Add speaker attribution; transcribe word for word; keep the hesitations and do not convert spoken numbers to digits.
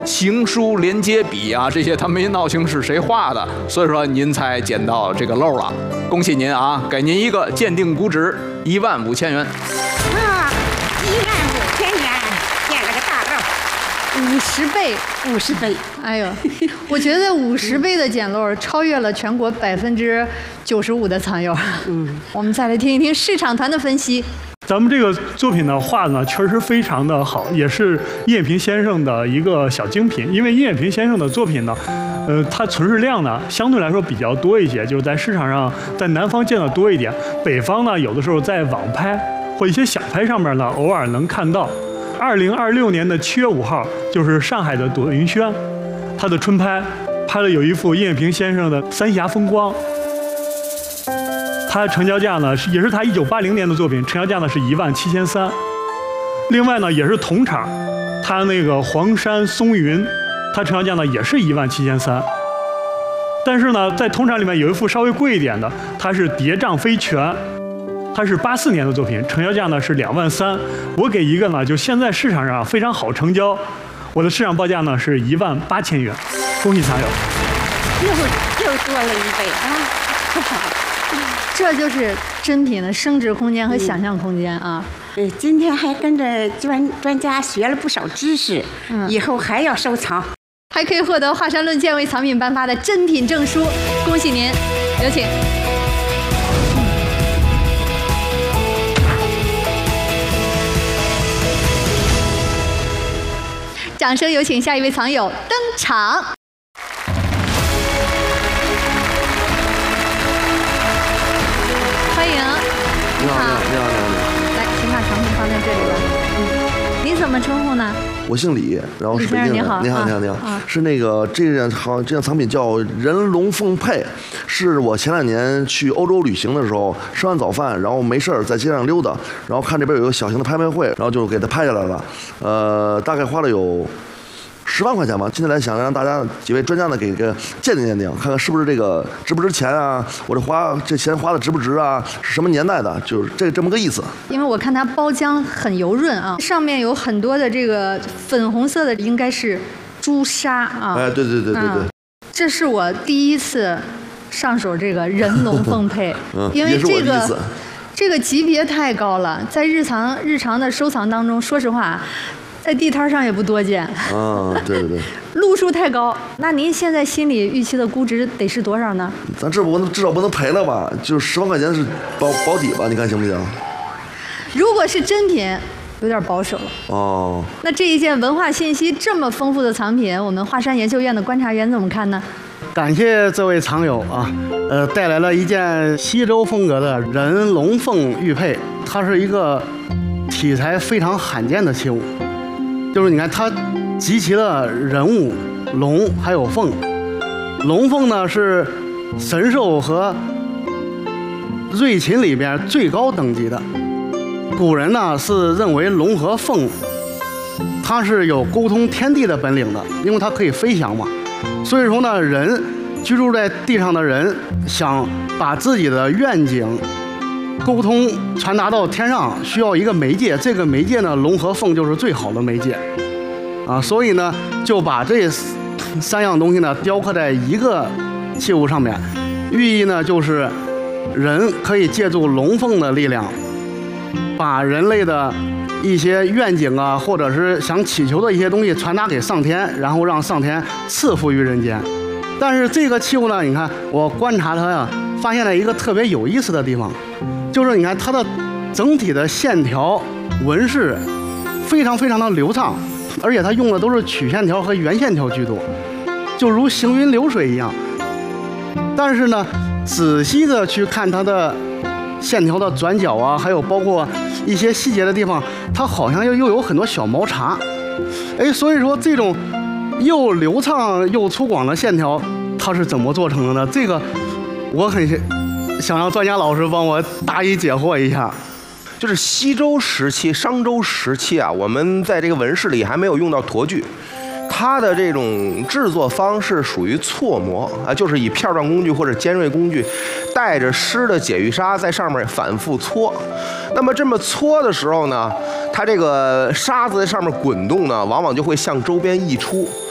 Speaker 1: 行书连接笔啊，这些他没闹清是谁画的，所以说您才捡到这个漏了。恭喜您啊，给您一个鉴定估值一万五千元。
Speaker 2: 啊，一万五千元，捡了个大漏。
Speaker 3: 五十倍，
Speaker 2: 五十倍。
Speaker 3: 哎呦，我觉得五十倍的捡漏超越了全国百分之九十五的藏友。嗯，我们再来听一听市场团的分析。
Speaker 4: 咱们这个作品的画呢，确实非常的好，也是叶远平先生的一个小精品。因为叶远平先生的作品呢，呃，它存世量呢相对来说比较多一些，就是在市场上，在南方见的多一点，北方呢有的时候在网拍或一些小拍上面呢偶尔能看到。二零二六年的七月五号，就是上海的朵云轩，他的春拍拍了有一幅叶远平先生的《三峡风光》。它成交价呢是也是他一九八零年的作品，成交价呢是一万七千三。另外呢也是同场，它那个黄山松云，它成交价呢也是一万七千三。但是呢在同场里面有一幅稍微贵一点的，它是谍障飞泉，它是八四年的作品，成交价呢是两万三。我给一个呢就现在市场上非常好成交，我的市场报价呢是一万八千元。恭喜藏友，
Speaker 2: 又又多了一倍啊！
Speaker 3: 这就是真品的升值空间和想象空间啊！
Speaker 2: 对，今天还跟着专专家学了不少知识，嗯，以后还要收藏，
Speaker 3: 还可以获得华山论剑为藏品颁发的真品证书，恭喜您！有请。掌声有请下一位藏友登场。欢迎，
Speaker 5: 你好，你好，你好，你好，你好。
Speaker 3: 来，请把藏品放在这里吧。嗯，您怎么称呼呢？
Speaker 5: 我姓李，然后是北京的。
Speaker 3: 你好，
Speaker 5: 你好，你好，你好。是那个这件好，这件藏品叫人龙凤配，是我前两年去欧洲旅行的时候，吃完早饭，然后没事儿在街上溜达，然后看这边有个小型的拍卖会，然后就给它拍下来了。呃，大概花了有十万块钱吧。今天来想让大家几位专家呢给个鉴定鉴定，看看是不是这个值不值钱啊？我这花这钱花的值不值啊？是什么年代的？就是这这么个意思。
Speaker 3: 因为我看它包浆很油润啊，上面有很多的这个粉红色的，应该是朱砂啊。
Speaker 5: 哎，对对对对对。
Speaker 3: 嗯、这是我第一次上手这个人龙凤配，
Speaker 5: 嗯、
Speaker 3: 因为这个这个级别太高了，在日常日常的收藏当中，说实话。在地摊上也不多见。
Speaker 5: 啊，对对对。
Speaker 3: 路数太高，那您现在心里预期的估值得是多少呢？
Speaker 5: 咱这不能至少不能赔了吧？就是十万块钱是保保底吧？你看行不行？
Speaker 3: 如果是真品，有点保守了。
Speaker 5: 哦。
Speaker 3: 那这一件文化信息这么丰富的藏品，我们华山研究院的观察员怎么看呢？
Speaker 6: 感谢这位藏友啊，呃，带来了一件西周风格的人龙凤玉佩，它是一个题材非常罕见的器物。就是你看，它集齐了人物、龙还有凤。龙凤呢是神兽和瑞禽里边最高等级的。古人呢是认为龙和凤，它是有沟通天地的本领的，因为它可以飞翔嘛。所以说呢，人居住在地上的人想把自己的愿景沟通传达到天上，需要一个媒介，这个媒介呢，龙和凤就是最好的媒介，啊，所以呢，就把这三样东西呢雕刻在一个器物上面，寓意呢就是人可以借助龙凤的力量，把人类的一些愿景啊，或者是想祈求的一些东西传达给上天，然后让上天赐福于人间。但是这个器物呢，你看我观察它呀，发现了一个特别有意思的地方。就是你看它的整体的线条纹饰非常非常的流畅，而且它用的都是曲线条和圆线条居多，就如行云流水一样。但是呢，仔细的去看它的线条的转角啊，还有包括一些细节的地方，它好像又又有很多小毛茬。哎，所以说这种又流畅又粗犷的线条，它是怎么做成的呢？这个我很想让专家老师帮我答疑解惑一下。
Speaker 7: 就是西周时期、商周时期啊，我们在这个纹饰里还没有用到橐具，它的这种制作方式属于错模啊，就是以片状工具或者尖锐工具，带着湿的解玉砂在上面反复搓。那么这么搓的时候呢，它这个沙子在上面滚动呢，往往就会向周边溢出。